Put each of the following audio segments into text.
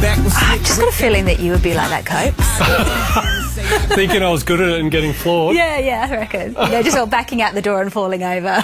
I've just got a feeling that you would be like that, Copes. Thinking I was good at it and getting floored. Yeah, I reckon. You know, just all backing out the door and falling over.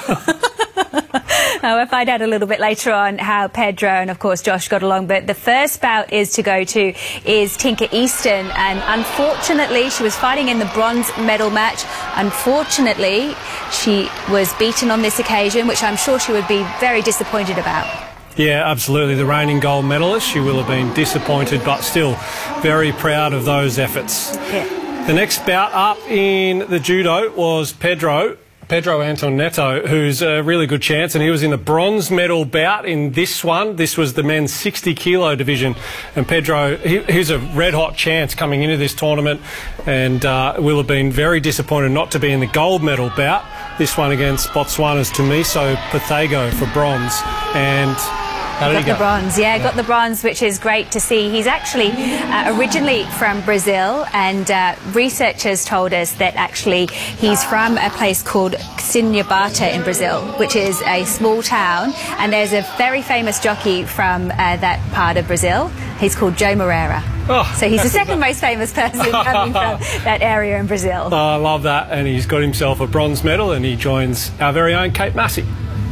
We'll find out a little bit later on how Pedro and, of course, Josh got along. But the first bout is Tinka Easton. And unfortunately, she was fighting in the bronze medal match. Unfortunately, she was beaten on this occasion, which I'm sure she would be very disappointed about. Yeah, absolutely. The reigning gold medalist. She will have been disappointed, but still very proud of those efforts. Yeah. The next bout up in the judo was Pedro Anton Neto, who's a really good chance, and he was in the bronze medal bout in this one. This was the men's 60-kilo division, and Pedro, he's a red-hot chance coming into this tournament, and will have been very disappointed not to be in the gold medal bout. This one against Botswana's Tumiso Pathego for bronze, and how did he go? Got the bronze, got the bronze, which is great to see. He's actually originally from Brazil, and researchers told us that actually he's from a place called Sinhabata in Brazil, which is a small town, and there's a very famous jockey from that part of Brazil. He's called Joe Moreira. Oh, so he's the second most famous person coming from that area in Brazil. Oh, I love that, and he's got himself a bronze medal, and he joins our very own Kate Massey.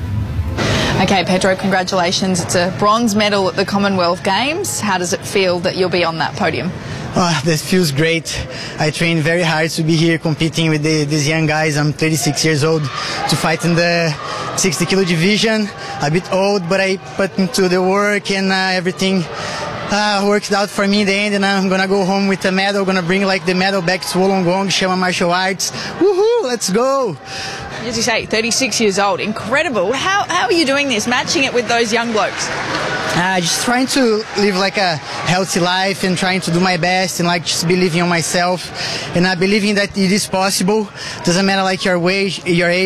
Okay, Pedro, congratulations. It's a bronze medal at the Commonwealth Games. How does it feel that you'll be on that podium? Oh, that feels great. I trained very hard to be here competing with these young guys. I'm 36 years old, to fight in the 60-kilo division. A bit old, but I put into the work, and everything worked out for me in the end, and I'm gonna go home with a medal. Gonna bring the medal back to Wollongong, Shama Martial Arts. Woohoo! Let's go! As you say, 36 years old, incredible. How are you doing this, matching it with those young blokes? Just trying to live a healthy life and trying to do my best, and just believing on myself, and believing that it is possible. Doesn't matter your age,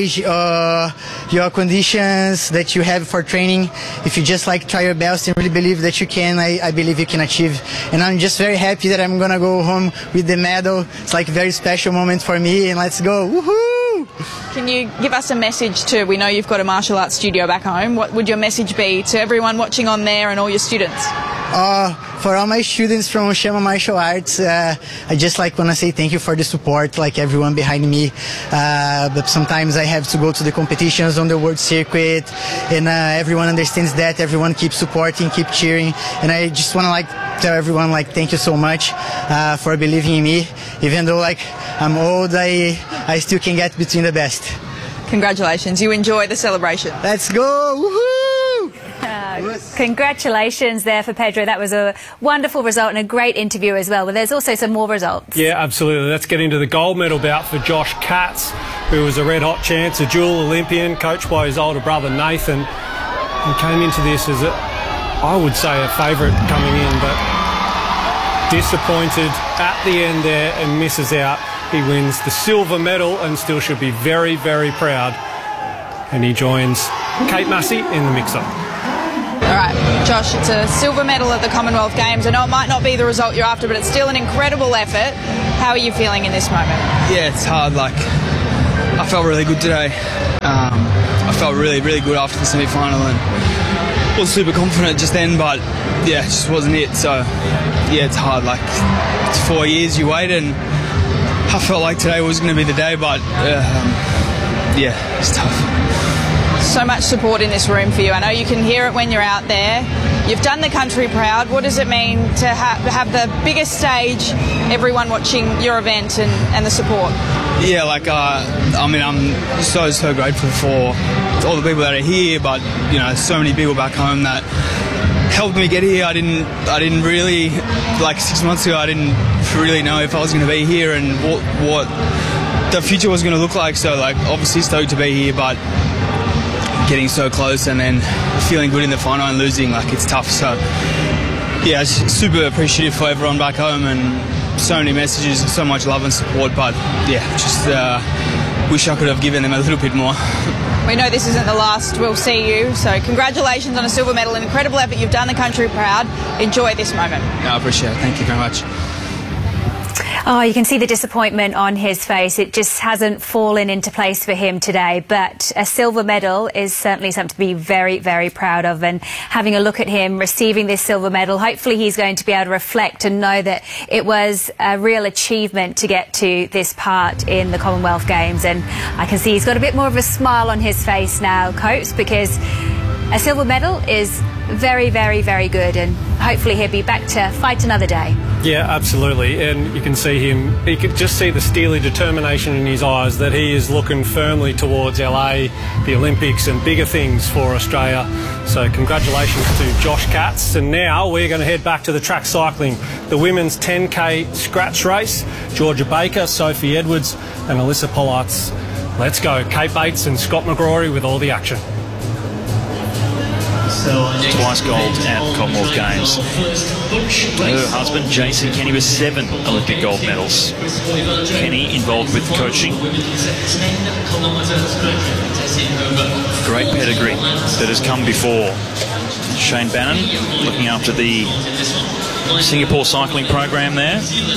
your conditions that you have for training. If you just try your best and really believe that you can, I believe you can achieve. And I'm just very happy that I'm gonna go home with the medal. It's a very special moment for me, and let's go. Woohoo! Can you give us a message we know you've got a martial arts studio back home. What would your message be to everyone watching on there and all your students? For all my students from Shama Martial Arts, I just want to say thank you for the support, everyone behind me. But sometimes I have to go to the competitions on the world circuit, and everyone understands that. Everyone keeps supporting, keep cheering, and I just want to tell everyone thank you so much for believing in me. Even though I'm old, I still can get between the best. Congratulations. You enjoy the celebration. Let's go. Woohoo! Congratulations there for Pedro. That was a wonderful result and a great interview as well. But there's also some more results. Yeah, absolutely. Let's get into the gold medal bout for Josh Katz, who was a red-hot chance, a dual Olympian, coached by his older brother Nathan. He came into this as, I would say, a favourite coming in, but disappointed at the end there and misses out. He wins the silver medal and still should be very, very proud. And he joins Kate Massey in the mix-up. All right, Josh, it's a silver medal at the Commonwealth Games. I know it might not be the result you're after, but it's still an incredible effort. How are you feeling in this moment? Yeah, it's hard. I felt really good today. I felt really, really good after the semi-final, and was super confident just then, but yeah, it just wasn't it. So yeah, it's hard. It's 4 years you wait, and I felt like today was going to be the day, but yeah, it's tough. So much support in this room for you. I know you can hear it when you're out there. You've done the country proud. What does it mean to have the biggest stage, everyone watching your event and the support? Yeah, I'm so grateful for all the people that are here, but so many people back home that helped me get here. I didn't really, 6 months ago, I didn't really know if I was going to be here and what the future was going to look like. So obviously stoked to be here, but getting so close and then feeling good in the final and losing, it's tough. So yeah, super appreciative for everyone back home, and so many messages and so much love and support, but yeah, just wish I could have given them a little bit more. We know this isn't the last we'll see you, so congratulations on a silver medal, an incredible effort. You've done the country proud. Enjoy this moment. No, I appreciate it. Thank you very much. Oh, you can see the disappointment on his face. It just hasn't fallen into place for him today. But a silver medal is certainly something to be very, very proud of. And having a look at him receiving this silver medal, hopefully he's going to be able to reflect and know that it was a real achievement to get to this part in the Commonwealth Games. And I can see he's got a bit more of a smile on his face now, Copes, because a silver medal is very, very, very good, and hopefully he'll be back to fight another day. Yeah, absolutely. And you can see him, you can just see the steely determination in his eyes that he is looking firmly towards LA, the Olympics and bigger things for Australia. So congratulations to Josh Katz. And now we're going to head back to the track cycling, the women's 10K scratch race. Georgia Baker, Sophie Edwards and Alyssa Pollards. Let's go. Kate Bates and Scott McGrory with all the action. Twice gold at Commonwealth Games. Her husband, Jason Kenny, with 7 Olympic gold medals. Kenny involved with coaching. Great pedigree that has come before. Shane Bannon looking after the Singapore cycling program there.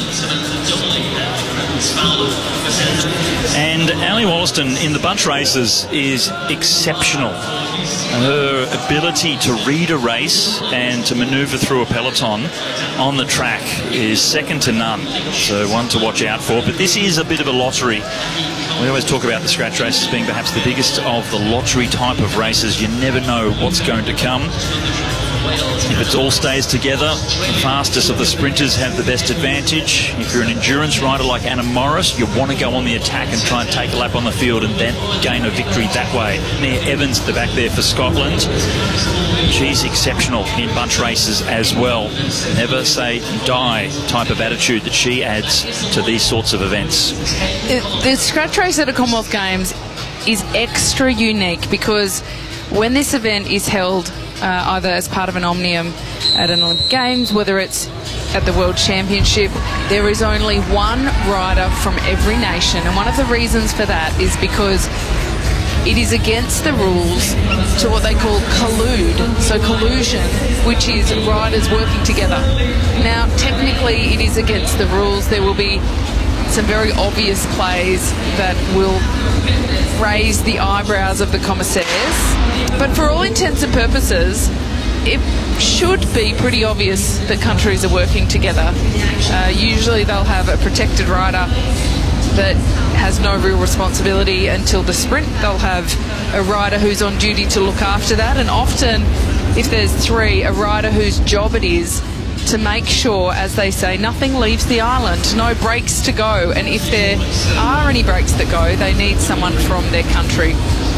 And Ali Wollaston in the bunch races is exceptional. Her ability to read a race and to manoeuvre through a peloton on the track is second to none. So one to watch out for. But this is a bit of a lottery. We always talk about the scratch races being perhaps the biggest of the lottery type of races. You never know what's going to come. If it all stays together, the fastest of the sprinters have the best advantage. If you're an endurance rider like Anna Morris, you want to go on the attack and try and take a lap on the field and then gain a victory that way. Nia Evans at the back there for Scotland. She's exceptional in bunch races as well. Never say die type of attitude that she adds to these sorts of events. The scratch race at a Commonwealth Games is extra unique because when this event is held either as part of an Omnium at an Olympic Games, whether it's at the World Championship, there is only one rider from every nation. And one of the reasons for that is because it is against the rules to what they call collude, so collusion, which is riders working together. Now, technically, it is against the rules. There will be some very obvious plays that will raise the eyebrows of the commissaires. But for all intents and purposes, it should be pretty obvious that countries are working together. Usually they'll have a protected rider that has no real responsibility until the sprint. They'll have a rider who's on duty to look after that. And often, if there's 3, a rider whose job it is to make sure, as they say, nothing leaves the island, no breaks to go. And if there are any breaks that go, they need someone from their country.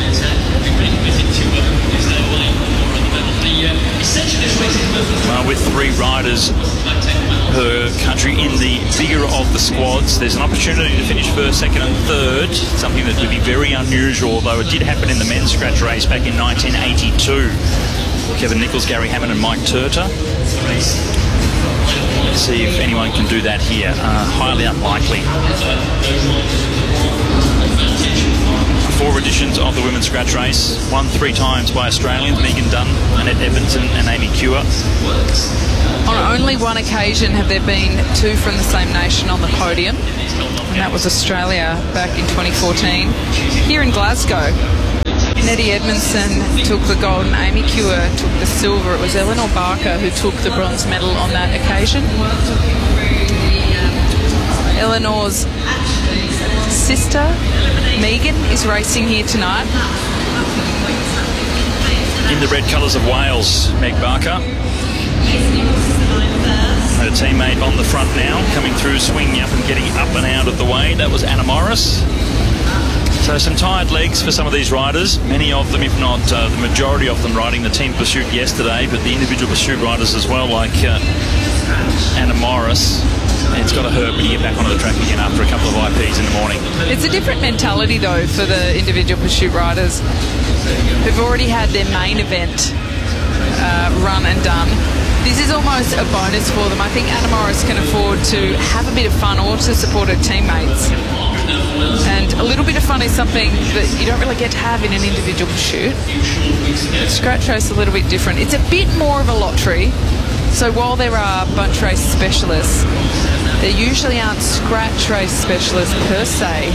Well, with 3 riders per country in the bigger of the squads, there's an opportunity to finish first, second and third, something that would be very unusual, although it did happen in the men's scratch race back in 1982. Kevin Nichols, Gary Hammond and Mike Turter. Let's see if anyone can do that here. Highly unlikely. 4 editions of the women's scratch race, won 3 times by Australians, Megan Dunn, Annette Evanson and Amy Cure. On only one occasion have there been 2 from the same nation on the podium, and that was Australia back in 2014. Here in Glasgow, Nettie Edmondson took the gold and Amy Cure took the silver. It was Eleanor Barker who took the bronze medal on that occasion. Eleanor's sister, Megan, is racing here tonight. In the red colours of Wales, Meg Barker. Her teammate on the front now, coming through, swinging up and getting up and out of the way. That was Anna Morris. So some tired legs for some of these riders, many of them, if not the majority of them, riding the team pursuit yesterday, but the individual pursuit riders as well, like Anna Morris. It's got to hurt when you get back onto the track again after a couple of IPs in the morning. It's a different mentality, though, for the individual pursuit riders who've already had their main event run and done. This is almost a bonus for them. I think Anna Morris can afford to have a bit of fun or to support her teammates. And a little bit of fun is something that you don't really get to have in an individual pursuit. Scratch race is a little bit different. It's a bit more of a lottery. So while there are bunch race specialists, there usually aren't scratch race specialists per se.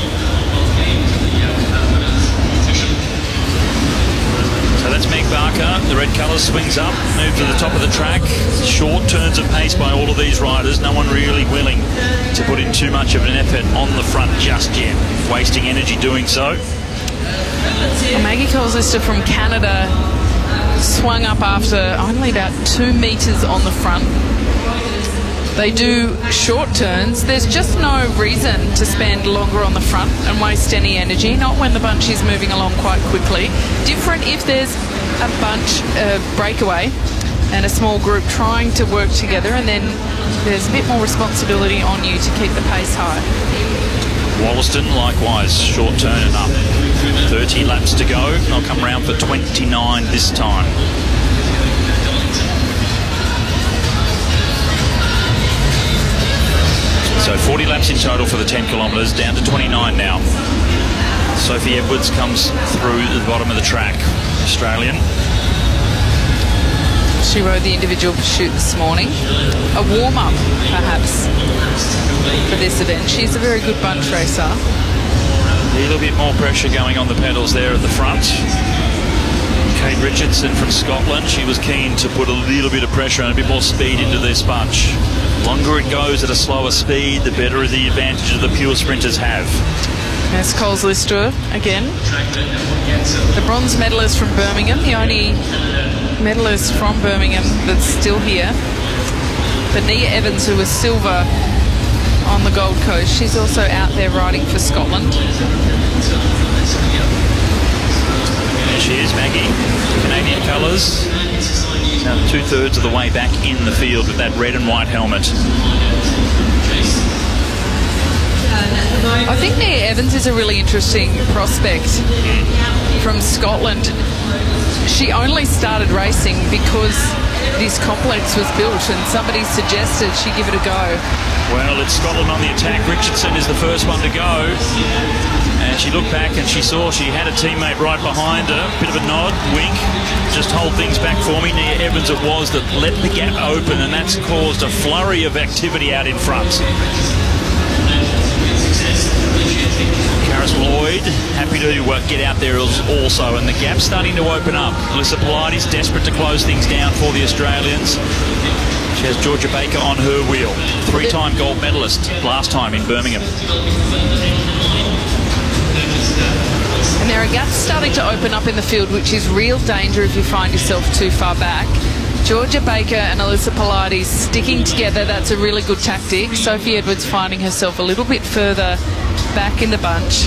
So that's Meg Barker. The red colours swings up, move to the top of the track. Short turns of pace by all of these riders. No one really willing to put in too much of an effort on the front just yet, wasting energy doing so. Maggie Colslister from Canada swung up after only about 2 metres on the front. They do short turns. There's just no reason to spend longer on the front and waste any energy, not when the bunch is moving along quite quickly. Different if there's a bunch breakaway and a small group trying to work together, and then there's a bit more responsibility on you to keep the pace high. Wollaston, likewise, short turn and up. 30 laps to go. They'll come round for 29 this time. So 40 laps in total for the 10 kilometres, down to 29 now. Sophie Edwards comes through the bottom of the track, Australian. She rode the individual pursuit this morning. A warm-up, perhaps, for this event. She's a very good bunch racer. A little bit more pressure going on the pedals there at the front. Kate Richardson from Scotland, she was keen to put a little bit of pressure and a bit more speed into this bunch. The longer it goes at a slower speed, the better the advantage the pure sprinters have. There's Colslister again. The bronze medalist from Birmingham, the only medalist from Birmingham that's still here. But Nia Evans, who was silver on the Gold Coast, she's also out there riding for Scotland. There she is, Maggie. Canadian colours. Now 2/3 of the way back in the field with that red and white helmet. I think Nia Evans is a really interesting prospect from Scotland. She only started racing because this complex was built and somebody suggested she give it a go. Well, it's Scotland on the attack. Richardson is the first one to go. And she looked back and she saw she had a teammate right behind her. Bit of a nod, wink. Just hold things back for me. Nia Evans it was that let the gap open, and that's caused a flurry of activity out in front. Karis Lloyd, happy to get out there also, and the gap's starting to open up. Alyssa Polides desperate to close things down for the Australians. She has Georgia Baker on her wheel. 3-time gold medalist last time in Birmingham. And there are gaps starting to open up in the field, which is real danger if you find yourself too far back. Georgia Baker and Alyssa Polides sticking together, that's a really good tactic. Sophie Edwards finding herself a little bit further back in the bunch.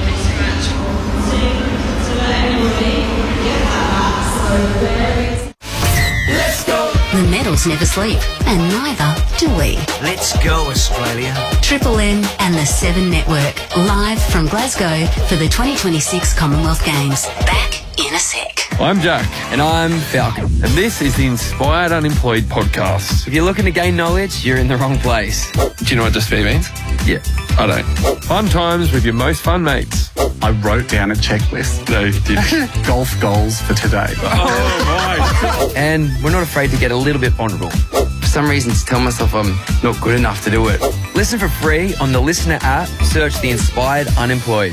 Let's go. The medals never sleep, and neither do we. Let's go, Australia. Triple M and the 7 Network, live from Glasgow for the 2026 Commonwealth Games. Back in a sec. I'm Jack. And I'm Falcon. And this is the Inspired Unemployed podcast. If you're looking to gain knowledge, you're in the wrong place. Do you know what just means? Yeah. I don't. Fun times with your most fun mates. I wrote down a checklist. No, you didn't. Golf goals for today. Oh, my. And we're not afraid to get a little bit vulnerable. For some reason, to tell myself I'm not good enough to do it. Listen for free on the Listener app. Search the Inspired Unemployed.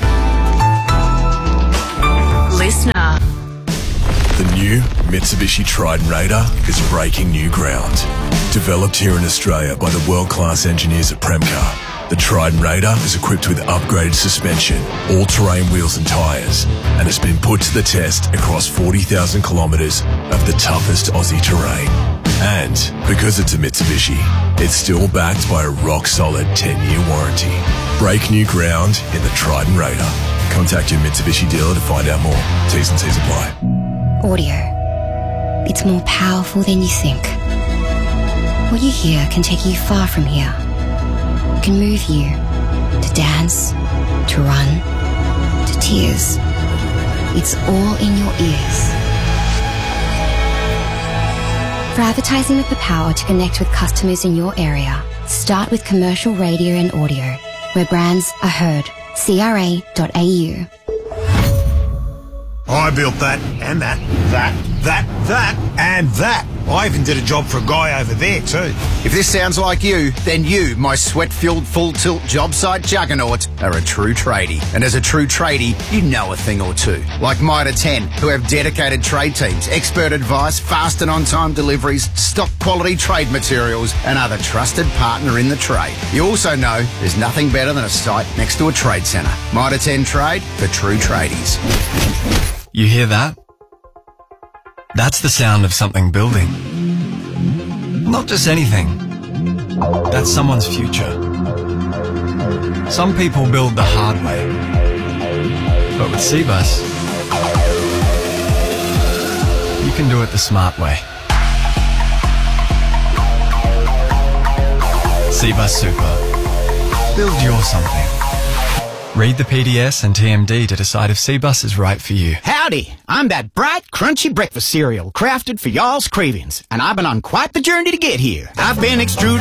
Listener. The new Mitsubishi Triton Raider is breaking new ground. Developed here in Australia by the world-class engineers at Premcar, the Triton Raider is equipped with upgraded suspension, all-terrain wheels and tyres, and has been put to the test across 40,000 kilometres of the toughest Aussie terrain. And because it's a Mitsubishi, it's still backed by a rock-solid 10-year warranty. Break new ground in the Triton Raider. Contact your Mitsubishi dealer to find out more. T's and C's apply. Audio. It's more powerful than you think. What you hear can take you far from here. It can move you to dance, to run, to tears. It's all in your ears. For advertising with the power to connect with customers in your area, start with commercial radio and audio, where brands are heard. CRA.au. I built that, and that, and that. I even did a job for a guy over there too. If this sounds like you, then you, my sweat-filled full-tilt job site juggernaut, are a true tradie. And as a true tradie, you know a thing or two. Like Mitre 10, who have dedicated trade teams, expert advice, fast and on-time deliveries, stock quality trade materials, and are the trusted partner in the trade. You also know there's nothing better than a site next to a trade centre. Mitre 10 Trade for true tradies. You hear that? That's the sound of something building. Not just anything. That's someone's future. Some people build the hard way. But with Cbus, you can do it the smart way. Cbus Super. Build your something. Read the PDS and TMD to decide if Cbus is right for you. Howdy, I'm that bright, crunchy breakfast cereal crafted for y'all's cravings, and I've been on quite the journey to get here. I've been extruded